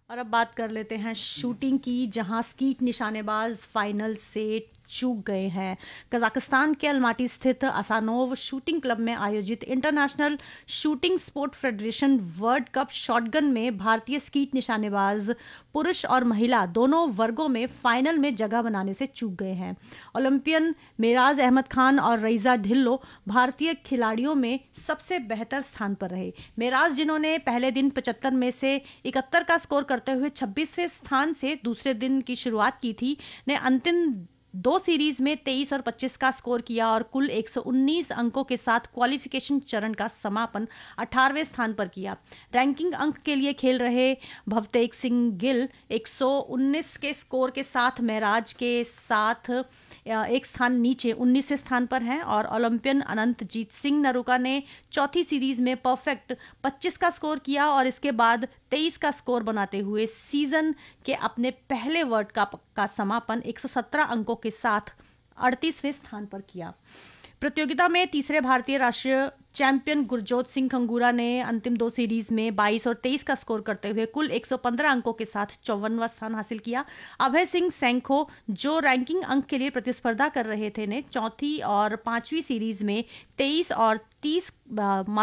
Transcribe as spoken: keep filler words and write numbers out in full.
और अब बात कर लेते हैं शूटिंग की, जहां स्कीट निशानेबाज फाइनल से चूक गए हैं। कजाकिस्तान के अलमाटी स्थित असानोव शूटिंग क्लब में आयोजित international shooting sport federation world cup shotgun में भारतीय स्कीट निशानेबाज पुरुष और महिला दोनों वर्गों में फाइनल में जगह बनाने से चूक गए हैं। ओलंपियन मेराज अहमद खान और रईजा ढिल्लो भारतीय खिलाड़ियों में सबसे बेहतर स्थान पर रहे। मेराज, जिन्होंने पहले दिन पचहत्तर में से इकहत्तर का स्कोर करते हुए छब्बीसवें स्थान से दूसरे दिन की शुरुआत की थी, ने अंतिम दो सीरीज में तेईस और पच्चीस का स्कोर किया और कुल एक सौ उन्नीस अंकों के साथ क्वालिफिकेशन चरण का समापन अठारहवें स्थान पर किया। रैंकिंग अंक के लिए खेल रहे भवतेक सिंह गिल एक सौ उन्नीस के स्कोर के साथ महराज के साथ एक स्थान नीचे उन्नीसवें स्थान पर हैं और ओलंपियन अनंतजीत सिंह नरूका ने चौथी सीरीज में परफेक्ट पच्चीस का स्कोर किया और इसके बाद तेईस का स्कोर बनाते हुए सीजन के अपने पहले वर्ल्ड कप का समापन एक सौ सत्रह अंकों के साथ अड़तीसवें स्थान पर किया। प्रतियोगिता में तीसरे भारतीय राष्ट्रीय चैंपियन गुरजोत सिंह खंगूरा ने अंतिम दो सीरीज में बाईस और तेईस का स्कोर करते हुए कुल एक सौ पंद्रह अंकों के साथ चौवनवां स्थान हासिल किया। अभय सिंह सैंखो, जो रैंकिंग अंक के लिए प्रतिस्पर्धा कर रहे थे, ने चौथी और पांचवी सीरीज में तेईस और तीस